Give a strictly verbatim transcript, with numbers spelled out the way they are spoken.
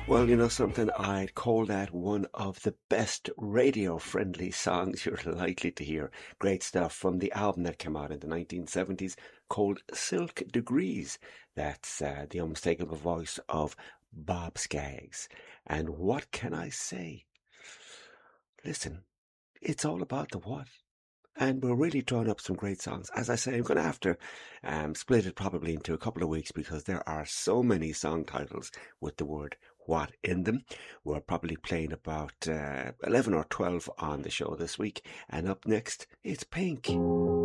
Well, you know something, I'd call that one of the best radio-friendly songs you're likely to hear. Great stuff from the album that came out in the nineteen seventies called Silk Degrees. That's uh, the unmistakable voice of Bob Skaggs. And what can I say? Listen, it's all about the what. And we're really drawing up some great songs. As I say, I'm going to have to um, split it probably into a couple of weeks because there are so many song titles with the word what in them. We're probably playing about uh, eleven or twelve on the show this week. And up next, it's Pink.